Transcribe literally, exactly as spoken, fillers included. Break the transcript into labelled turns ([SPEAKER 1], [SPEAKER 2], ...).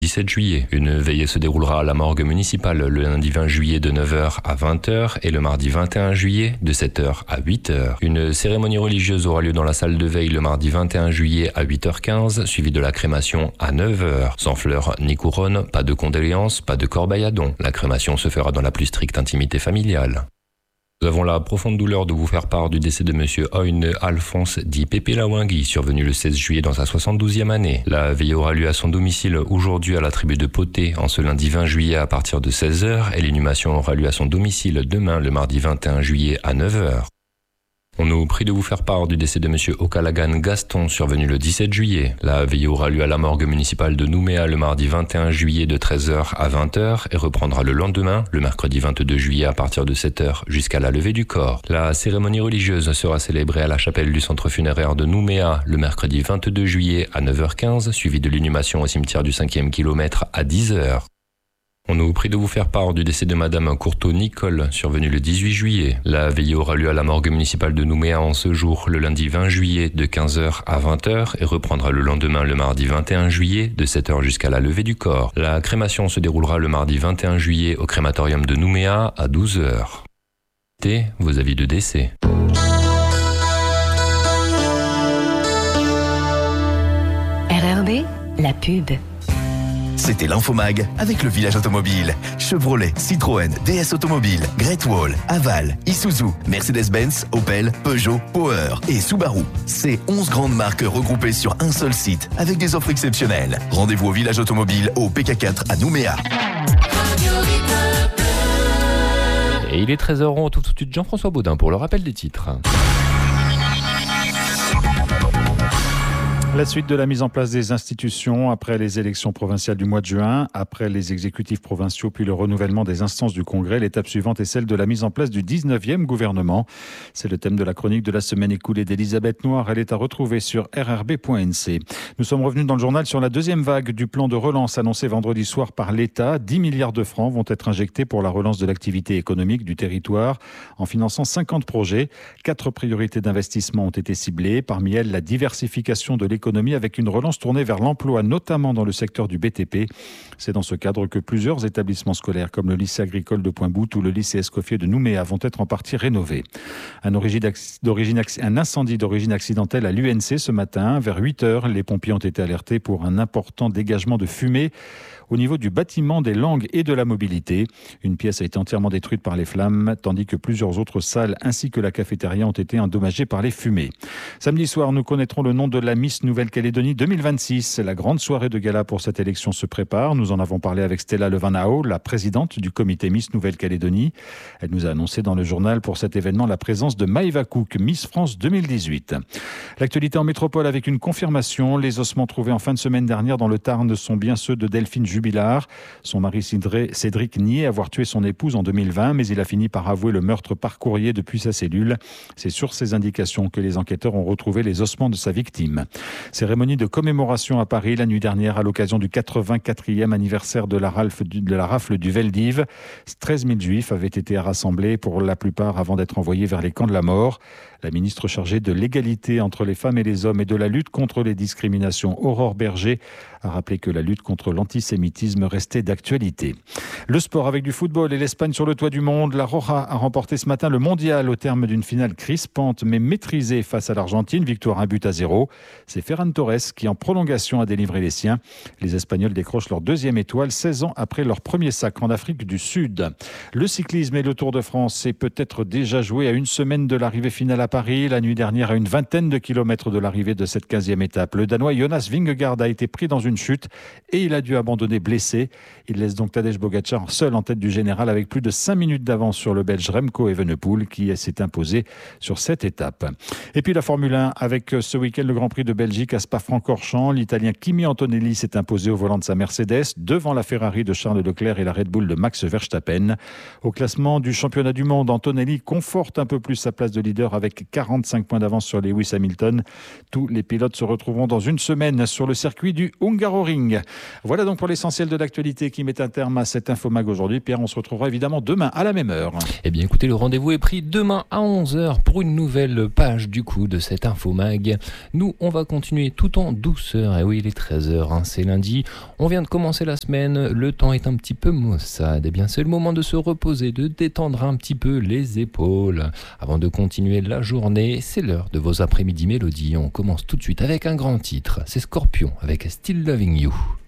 [SPEAKER 1] dix-sept juillet. Une veillée se déroulera à la morgue municipale le lundi vingt juillet de neuf heures à vingt heures et le mardi vingt et un juillet de sept heures à huit heures. Une cérémonie religieuse aura lieu dans la salle de veille le mardi vingt et un juillet à huit heures quinze, suivie de la crémation à neuf heures. Sans fleurs ni couronne, pas de condoléances, pas de corbeille à don. La crémation se fera dans la plus stricte intimité familiale. Nous avons la profonde douleur de vous faire part du décès de monsieur Oyne Alphonse dit Pépé Lawangui, survenu le seize juillet dans sa soixante-douzième année. La veillée aura lieu à son domicile aujourd'hui à la tribu de Poté en ce lundi vingt juillet à partir de seize heures et l'inhumation aura lieu à son domicile demain le mardi vingt et un juillet à neuf heures. On nous prie de vous faire part du décès de monsieur Okalagan Gaston, survenu le dix-sept juillet. La veillée aura lieu à la morgue municipale de Nouméa le mardi vingt et un juillet de treize heures à vingt heures et reprendra le lendemain, le mercredi vingt-deux juillet à partir de sept heures jusqu'à la levée du corps. La cérémonie religieuse sera célébrée à la chapelle du centre funéraire de Nouméa le mercredi vingt-deux juillet à neuf heures quinze, suivie de l'inhumation au cimetière du cinquième kilomètre à dix heures. On nous prie de vous faire part du décès de madame Courteau Nicole, survenue le dix-huit juillet. La veillée aura lieu à la morgue municipale de Nouméa en ce jour, le lundi vingt juillet de quinze heures à vingt heures et reprendra le lendemain le mardi vingt et un juillet de sept heures jusqu'à la levée du corps. La crémation se déroulera le mardi vingt et un juillet au crématorium de Nouméa à douze heures. T, vos avis de décès.
[SPEAKER 2] R R B, la pub.
[SPEAKER 3] C'était l'Infomag avec le Village Automobile. Chevrolet, Citroën, D S Automobile, Great Wall, Aval, Isuzu, Mercedes-Benz, Opel, Peugeot, Power et Subaru. C'est onze grandes marques regroupées sur un seul site avec des offres exceptionnelles. Rendez-vous au Village Automobile au P K quatre à Nouméa.
[SPEAKER 1] Et il est treize heures, on retrouve tout de suite Jean-François Baudin pour le rappel des titres.
[SPEAKER 4] La suite de la mise en place des institutions après les élections provinciales du mois de juin, après les exécutifs provinciaux puis le renouvellement des instances du Congrès. L'étape suivante est celle de la mise en place du dix-neuvième gouvernement. C'est le thème de la chronique de la semaine écoulée d'Elisabeth Noir. Elle est à retrouver sur r r b point n c. Nous sommes revenus dans le journal sur la deuxième vague du plan de relance annoncé vendredi soir par l'État. dix milliards de francs vont être injectés pour la relance de l'activité économique du territoire en finançant cinquante projets. Quatre priorités d'investissement ont été ciblées. Parmi elles, la diversification de l'économie avec une relance tournée vers l'emploi, notamment dans le secteur du B T P. C'est dans ce cadre que plusieurs établissements scolaires, comme le lycée agricole de Pointe-Boute ou le lycée Escoffier de Nouméa, vont être en partie rénovés. Un, un incendie d'origine accidentelle à l'U N C ce matin. Vers huit heures, les pompiers ont été alertés pour un important dégagement de fumée au niveau du bâtiment des langues et de la mobilité. Une pièce a été entièrement détruite par les flammes, tandis que plusieurs autres salles ainsi que la cafétéria ont été endommagées par les fumées. Samedi soir, nous connaîtrons le nom de la Miss Nouvelle-Calédonie deux mille vingt-six. La grande soirée de gala pour cette élection se prépare. Nous en avons parlé avec Stella Levanao, la présidente du comité Miss Nouvelle-Calédonie. Elle nous a annoncé dans le journal pour cet événement la présence de Maëva Cook, Miss France deux mille dix-huit. L'actualité en métropole avec une confirmation. Les ossements trouvés en fin de semaine dernière dans le Tarn sont bien ceux de Delphine Jubilard. Son mari Cédric niait avoir tué son épouse en deux mille vingt, mais il a fini par avouer le meurtre par courrier depuis sa cellule. C'est sur ces indications que les enquêteurs ont retrouvé les ossements de sa victime. Cérémonie de commémoration à Paris la nuit dernière à l'occasion du quatre-vingt-quatrième anniversaire de la, rafle du, de la rafle du Veldiv. treize mille juifs avaient été rassemblés, pour la plupart avant d'être envoyés vers les camps de la mort. La ministre chargée de l'égalité entre les femmes et les hommes et de la lutte contre les discriminations, Aurore Berger, a rappelé que la lutte contre l'antisémitisme restait d'actualité. Le sport avec du football et l'Espagne sur le toit du monde. La Roja a remporté ce matin le mondial au terme d'une finale crispante mais maîtrisée face à l'Argentine. Victoire un but à zéro. C'est Ferran Torres qui en prolongation a délivré les siens. Les Espagnols décrochent leur deuxième étoile seize ans après leur premier sacre en Afrique du Sud. Le cyclisme et le Tour de France s'est peut-être déjà joué à une semaine de l'arrivée finale à Paris. La nuit dernière, à une vingtaine de kilomètres de l'arrivée de cette quinzième étape. Le Danois Jonas Vingegaard a été pris dans une chute et il a dû abandonner blessé. Il laisse donc Tadej Pogačar seul en tête du général avec plus de cinq minutes d'avance sur le Belge Remco Evenepoel qui s'est imposé sur cette étape. Et puis la Formule un avec ce week-end le Grand Prix de Belgique à Spa-Francorchamps. L'Italien Kimi Antonelli s'est imposé au volant de sa Mercedes devant la Ferrari de Charles Leclerc et la Red Bull de Max Verstappen. Au classement du championnat du monde, Antonelli conforte un peu plus sa place de leader avec quarante-cinq points d'avance sur Lewis Hamilton. Tous les pilotes se retrouveront dans une semaine sur le circuit du Hungaroring. Voilà donc pour les l'essentiel de l'actualité qui met un terme à cet Infomag aujourd'hui. Pierre, on se retrouvera évidemment demain à la même heure.
[SPEAKER 1] Eh bien écoutez, le rendez-vous est pris demain à onze heures pour une nouvelle page du coup de cet Infomag. Nous, on va continuer tout en douceur. Et oui, il est treize heures, hein, c'est lundi. On vient de commencer la semaine, le temps est un petit peu maussade. Eh bien c'est le moment de se reposer, de détendre un petit peu les épaules. Avant de continuer la journée, c'est l'heure de vos après-midi mélodies. On commence tout de suite avec un grand titre. C'est Scorpion avec Still Loving You.